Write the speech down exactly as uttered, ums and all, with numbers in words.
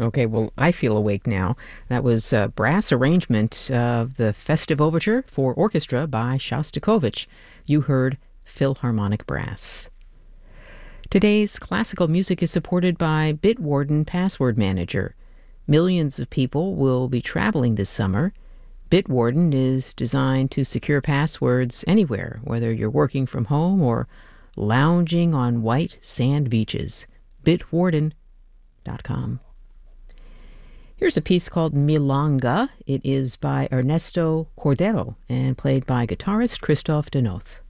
Okay, well, I feel awake now. That was a brass arrangement of the Festive Overture for Orchestra by Shostakovich. You heard Philharmonic Brass. Today's classical music is supported by Bitwarden Password Manager. Millions of people will be traveling this summer. Bitwarden is designed to secure passwords anywhere, whether you're working from home or lounging on white sand beaches. bitwarden dot com. Here's a piece called Milonga. It is by Ernesto Cordero and played by guitarist Christoph Denoth.